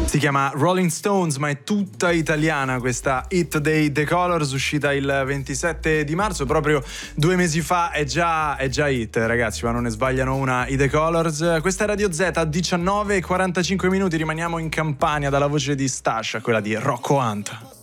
Si chiama Rolling Stones, ma è tutta italiana questa hit dei The Colors, uscita il 27 di marzo, proprio 2 mesi fa. È già hit, ragazzi, ma non ne sbagliano una i The Colors. Questa è Radio Z, 19:45 minuti, rimaniamo in Campania dalla voce di Stasha, quella di Rocco Hunt.